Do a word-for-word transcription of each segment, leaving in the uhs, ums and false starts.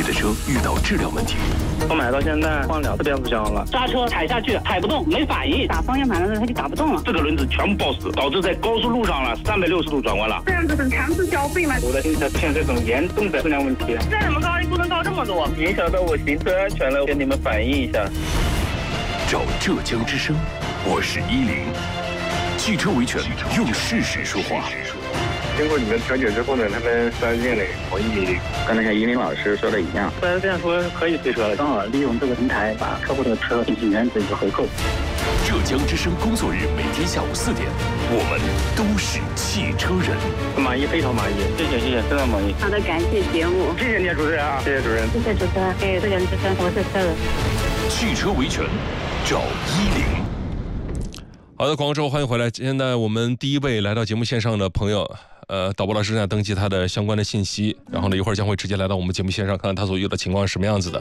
的车遇到质量问题。 我买到现在换了，变速箱了， 刹车踩下去踩不动，没反应， 打方向盘的时候它就打不动了。 这个轮子全部抱死，导致在高速路上了三百六十度转弯了。 这样子很强制交费吗？ 我的新车出现这种严重的质量问题， 这怎么高低不能高这么多？ 影响到我行车安全了，跟你们反映一下。 找浙江之声，我是依林。汽车维权，用事实说话。 经过你们调解之后呢，他们四 S 店里同意，刚才像依林老师说的一样，四 S 店说可以退车了， 刚好利用这个平台把客户的车进行原则一个回扣。 浙江之声工作日每天下午四点，我们都是汽车人。 满意，非常满意，谢谢谢谢，非常满意。 好的，感谢节目， 谢谢你主持人啊，谢谢主任， 谢谢主持人，给浙江之声，我是车人。 汽车维权，找依林。 好的，广告之后欢迎回来。现在我们第一位来到节目线上的朋友，呃，导播老师正在登记他的相关的信息，然后呢，一会儿将会直接来到我们节目线上，看看他所遇到的情况是什么样子的。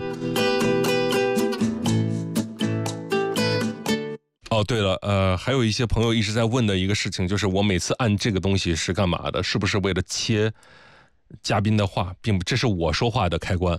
哦，对了，呃，还有一些朋友一直在问的一个事情，就是我每次按这个东西是干嘛的？是不是为了切嘉宾的话，并不，这是我说话的开关。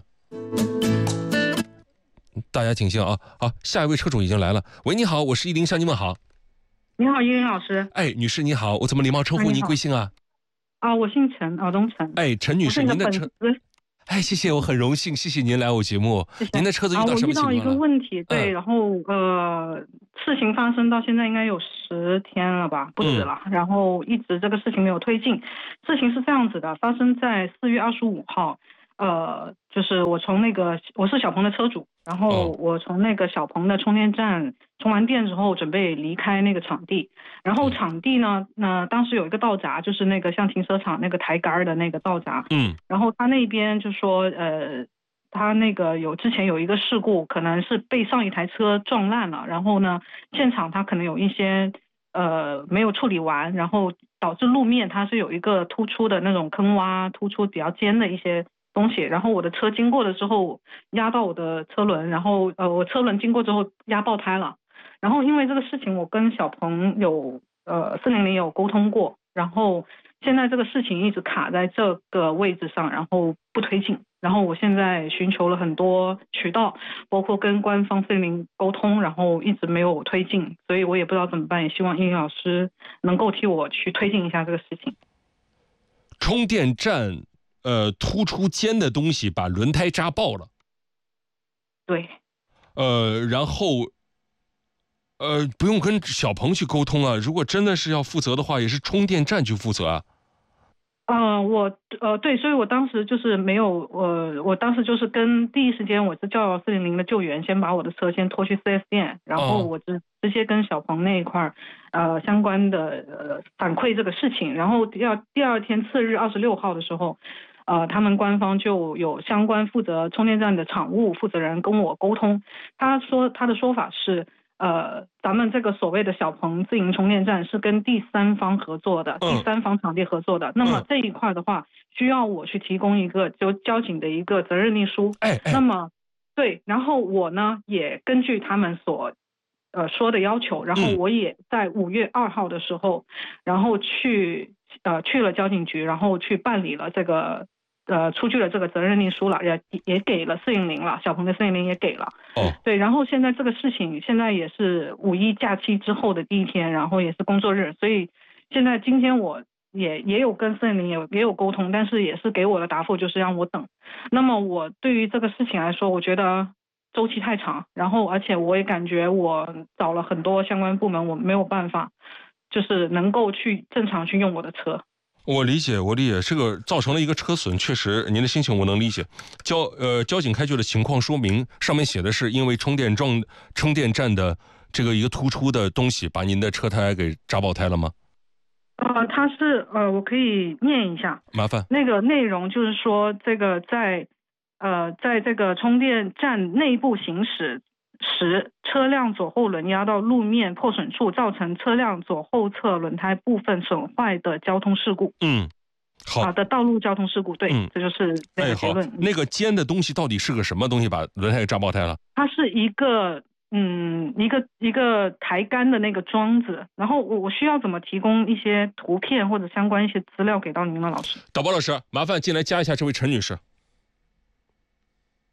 大家请兴啊！好，下一位车主已经来了。喂，你好，我是依林，向你问好。 你好，依林老师。 哎，女士你好，我怎么礼貌称呼您贵姓啊？ 啊，我姓陈，尔东陈。 哎，陈女士，您的车。哎，谢谢，我很荣幸，谢谢您来我节目。 谢谢您的车子遇到什么情况了？ 啊，我遇到一个问题，对，嗯、然后呃，事情发生到现在应该有十天了吧，不止了。嗯、然后一直这个事情没有推进。事情是这样子的，发生在四月二十五号。呃，就是我从那个我是小鹏的车主，然后我从那个小鹏的充电站充完电之后，准备离开那个场地。然后场地呢，那当时有一个道闸，就是那个像停车场那个抬杆的那个道闸。嗯。然后他那边就说，呃，他那个有之前有一个事故，可能是被上一台车撞烂了，然后呢，现场他可能有一些呃没有处理完，然后导致路面它是有一个突出的那种坑洼，突出比较尖的一些东西，然后我的车经过了之后压到我的车轮，然后呃我车轮经过之后压爆胎了，然后因为这个事情我跟小鹏有呃四零零有沟通过，然后现在这个事情一直卡在这个位置上，然后不推进，然后我现在寻求了很多渠道，包括跟官方四零零沟通，然后一直没有推进，所以我也不知道怎么办，也希望依林老师能够替我去推进一下这个事情。 充电站呃，突出尖的东西把轮胎扎爆了。 对。 呃，然后，呃，不用跟小鹏去沟通啊。如果真的是要负责的话，也是充电站去负责啊。 嗯、呃，我呃对，所以我当时就是没有，呃，我当时就是跟第一时间我是叫四零零的救援，先把我的车先拖去 四 S 店，然后我直直接跟小鹏那一块儿，呃，相关的呃反馈这个事情，然后第二第二天次日二十六号的时候。呃，他们官方就有相关负责充电站的厂务负责人跟我沟通，他说他的说法是，呃，咱们这个所谓的小鹏自营充电站是跟第三方合作的，嗯、第三方场地合作的。那么这一块的话，需要我去提供一个就交警的一个责任秘书。哎哎。那么，对，然后我呢也根据他们所呃说的要求，然后我也在五月二号的时候，然后去呃去了交警局，然后去办理了这个。呃，出具了这个责任秘书了，也也给了四零零了，小鹏的四零零也给了。哦。对，然后现在这个事情现在也是五一假期之后的第一天，然后也是工作日，所以现在今天我也也有跟四零零也也有沟通，但是也是给我的答复就是让我等。那么我对于这个事情来说，我觉得周期太长，然后而且我也感觉我找了很多相关部门，我没有办法，就是能够去正常去用我的车。 我理解，我理解，这个造成了一个车损，确实您的心情我能理解。交呃交警开具的情况说明，上面写的是因为充电桩充电站的这个一个突出的东西把您的车胎给扎爆胎了吗？ 呃，它是呃，我可以念一下， 麻烦。 那个内容就是说，这个在呃在这个充电站内部行驶时，车辆左后轮压到路面破损处，造成车辆左后侧轮胎部分损坏的交通事故。嗯，好、啊、的道路交通事故，对，嗯、这就是那个结论、哎。 那个尖的东西到底是个什么东西，把轮胎给扎爆胎了？ 它是一个嗯一个一个抬杆的那个桩子，然后我我需要怎么提供一些图片或者相关一些资料给到您呢，老师？ 导播老师，麻烦进来加一下这位陈女士。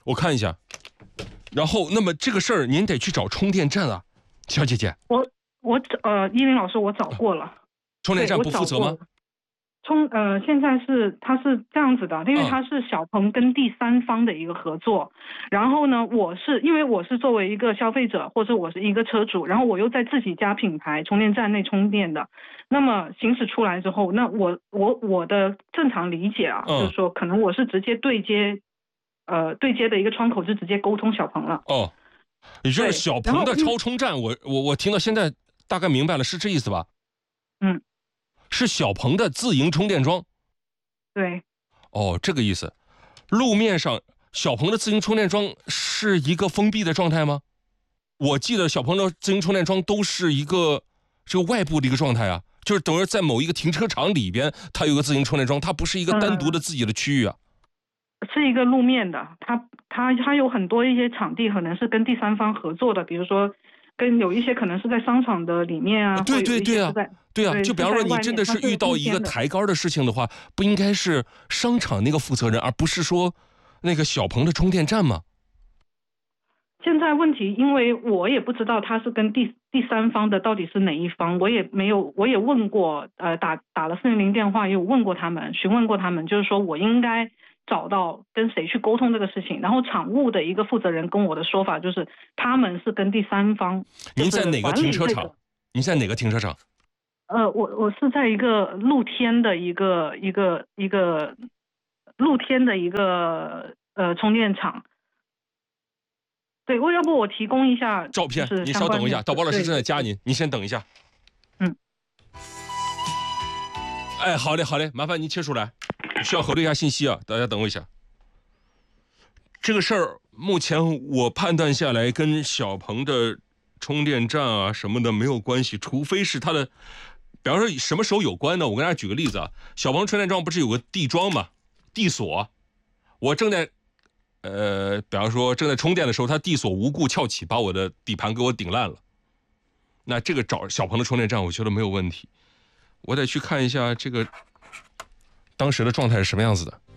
我看一下。然后，那么这个事儿您得去找充电站啊，小姐姐。 我我找呃，依林老师，我找过了。 充电站不负责吗？ 充呃，现在是它是这样子的，因为它是小鹏跟第三方的一个合作，嗯、然后呢，我是因为我是作为一个消费者，或者我是一个车主，然后我又在自己家品牌充电站内充电的，那么行驶出来之后，那我我我的正常理解啊，嗯、就是说可能我是直接对接。呃，对接的一个窗口就直接沟通小鹏了。哦， 也就是小鹏的超充站，我我我听到现在大概明白了，是这意思吧？ 嗯， 是小鹏的自营充电桩。 对。 哦，这个意思。路面上小鹏的自营充电桩是一个封闭的状态吗？我记得小鹏的自营充电桩都是一个这个外部的一个状态啊，就是等于在某一个停车场里边，它有个自营充电桩，它不是一个单独的自己的区域啊。 嗯是一个路面的，它它它有很多一些场地可能是跟第三方合作的，比如说跟有一些可能是在商场的里面啊， 对对对啊，对啊，就比方说你真的是遇到一个抬杆的事情的话，不应该是商场那个负责人，而不是说那个小鹏的充电站吗？ 现在问题，因为我也不知道他是跟第第三方的到底是哪一方，我也没有，我也问过，呃，打打了四零零电话，也有问过他们，询问过他们，就是说我应该找到跟谁去沟通这个事情，然后场务的一个负责人跟我的说法就是他们是跟第三方。 您在哪个停车场？您在哪个停车场？ 呃，我我是在一个露天的一个一个一个露天的一个呃充电场。对，我要不我提供一下照片，你稍等一下，导播老师正在加您，您先等一下。 嗯。 哎，好嘞，好嘞，麻烦您切出来。需要核对一下信息啊，大家等我一下。这个事儿目前我判断下来跟小鹏的充电站啊什么的没有关系，除非是它的，比方说什么时候有关呢？我跟大家举个例子啊，小鹏充电桩不是有个地桩嘛，地锁，我正在呃，比方说正在充电的时候，它地锁无故翘起，把我的底盘给我顶烂了。那这个找小鹏的充电站，我觉得没有问题。我得去看一下这个当时的状态是什么样子的。